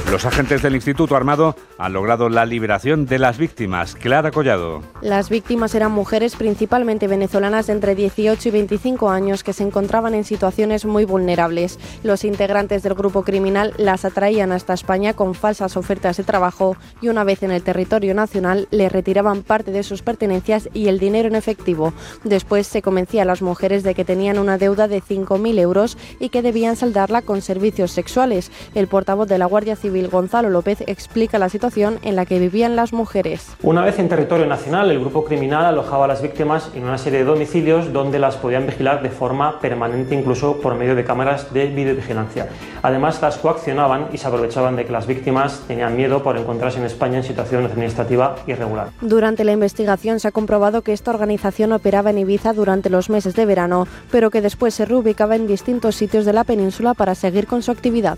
Los agentes del Instituto Armado han logrado la liberación de las víctimas. Clara Collado. Las víctimas eran mujeres principalmente venezolanas de entre 18 y 25 años que se encontraban en situaciones muy vulnerables. Los integrantes del grupo criminal las atraían hasta España con falsas ofertas de trabajo y una vez en el territorio nacional les retiraban parte de sus pertenencias y el dinero en efectivo. Después se convencía a las mujeres de que tenían una deuda de 5.000 euros y que debían saldarla con servicios sexuales. El portavoz de la Guardia Civil, Gonzalo López, explica la situación en la que vivían las mujeres. Una vez en territorio nacional, el grupo criminal alojaba a las víctimas en una serie de domicilios donde las podían vigilar de forma permanente, incluso por medio de cámaras de videovigilancia. Además, las coaccionaban y se aprovechaban de que las víctimas tenían miedo por encontrarse en España en situación administrativa irregular. Durante la investigación se ha comprobado que esta organización operaba en Ibiza durante los meses de verano, pero que después se reubicaba en distintos sitios de la península para seguir con su actividad.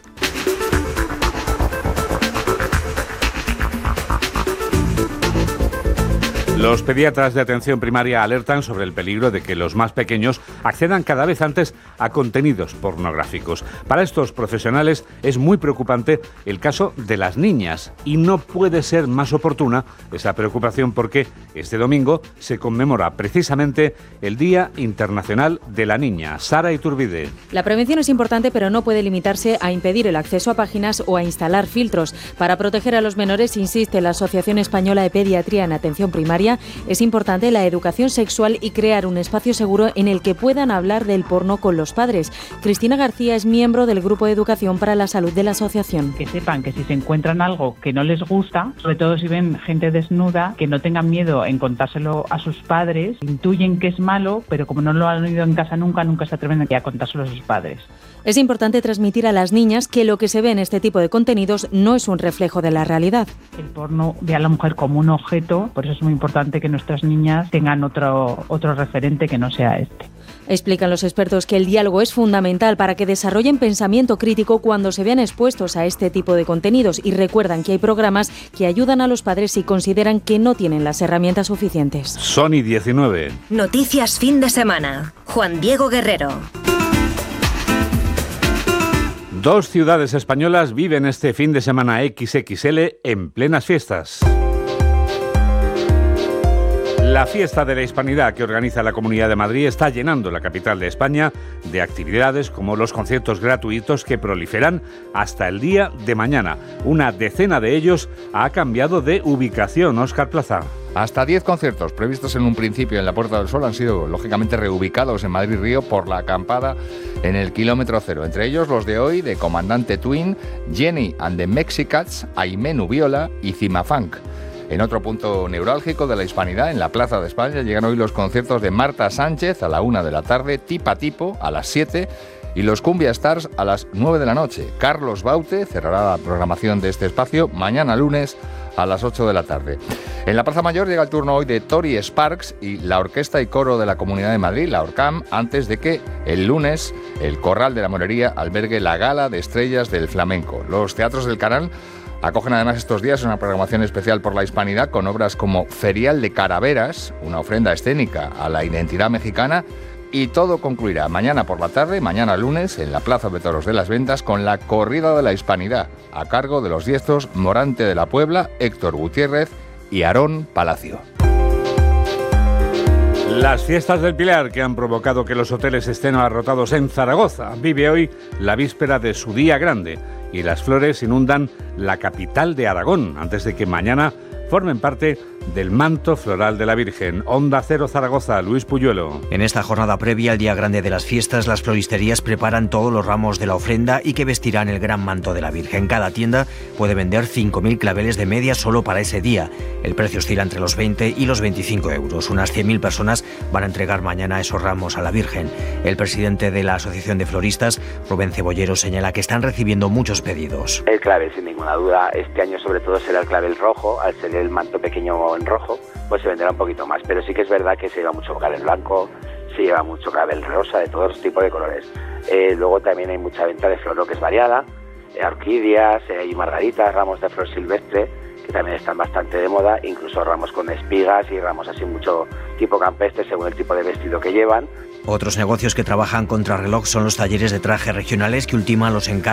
Los pediatras de atención primaria alertan sobre el peligro de que los más pequeños accedan cada vez antes a contenidos pornográficos. Para estos profesionales es muy preocupante el caso de las niñas y no puede ser más oportuna esa preocupación porque este domingo se conmemora precisamente el Día Internacional de la Niña. Sara Iturbide. La prevención es importante, pero no puede limitarse a impedir el acceso a páginas o a instalar filtros. Para proteger a los menores, insiste la Asociación Española de Pediatría en Atención Primaria, es importante la educación sexual y crear un espacio seguro en el que puedan hablar del porno con los padres. Cristina García es miembro del Grupo de Educación para la Salud de la asociación. Que sepan que si se encuentran algo que no les gusta, sobre todo si ven gente desnuda, que no tengan miedo en contárselo a sus padres, intuyen que es malo, pero como no lo han oído en casa nunca se atreven a contárselo a sus padres. Es importante transmitir a las niñas que lo que se ve en este tipo de contenidos no es un reflejo de la realidad. El porno ve a la mujer como un objeto, por eso es muy importante que nuestras niñas tengan otro referente que no sea este. Explican los expertos que el diálogo es fundamental para que desarrollen pensamiento crítico cuando se vean expuestos a este tipo de contenidos y recuerdan que hay programas que ayudan a los padres si consideran que no tienen las herramientas suficientes. Sony 19. Noticias fin de semana. Juan Diego Guerrero. 2 ciudades españolas viven este fin de semana XXL en plenas fiestas. La fiesta de la Hispanidad que organiza la Comunidad de Madrid está llenando la capital de España de actividades como los conciertos gratuitos que proliferan hasta el día de mañana. Una decena de ellos ha cambiado de ubicación. Óscar Plaza. Hasta 10 conciertos previstos en un principio en la Puerta del Sol han sido lógicamente reubicados en Madrid-Río por la acampada en el kilómetro cero. Entre ellos los de hoy de Comandante Twin, Jenny and the Mexicats, Aimé Nubiola y Cimafunk. En otro punto neurálgico de la Hispanidad, en la Plaza de España, llegan hoy los conciertos de Marta Sánchez a la 1 de la tarde, Tipa Tipo a las 7 y los Cumbia Stars a las 9 de la noche. Carlos Baute cerrará la programación de este espacio mañana lunes a las 8 de la tarde. En la Plaza Mayor llega el turno hoy de Tori Sparks y la Orquesta y Coro de la Comunidad de Madrid, la ORCAM, antes de que el lunes el Corral de la Morería albergue la Gala de Estrellas del Flamenco. Los teatros del Canal acogen además estos días una programación especial por la Hispanidad con obras como Ferial de Caraveras, una ofrenda escénica a la identidad mexicana, y todo concluirá mañana por la tarde, mañana lunes, en la Plaza de Toros de las Ventas con la Corrida de la Hispanidad, a cargo de los diestros Morante de la Puebla, Héctor Gutiérrez y Aarón Palacio. Las fiestas del Pilar, que han provocado que los hoteles estén abarrotados en Zaragoza, vive hoy la víspera de su día grande y las flores inundan la capital de Aragón antes de que mañana formen parte del manto floral de la Virgen. Onda Cero Zaragoza, Luis Puyuelo. En esta jornada previa al día grande de las fiestas, las floristerías preparan todos los ramos de la ofrenda y que vestirán el gran manto de la Virgen. Cada tienda puede vender 5.000 claveles de media solo para ese día. El precio oscila entre los 20 y los 25 euros. Unas 100.000 personas van a entregar mañana esos ramos a la Virgen. El presidente de la Asociación de Floristas, Rubén Cebollero, señala que están recibiendo muchos pedidos. El clavel, sin ninguna duda, este año sobre todo será el clavel rojo, al ser el manto pequeño en rojo, pues se venderá un poquito más, pero sí que es verdad que se lleva mucho clavel blanco, se lleva mucho clavel rosa, de todos tipos de colores. Luego también hay mucha venta de flor que es variada, orquídeas, hay margaritas, ramos de flor silvestre, que también están bastante de moda, incluso ramos con espigas y ramos así mucho tipo campestre según el tipo de vestido que llevan. Otros negocios que trabajan contra reloj son los talleres de traje regionales que ultiman los encargos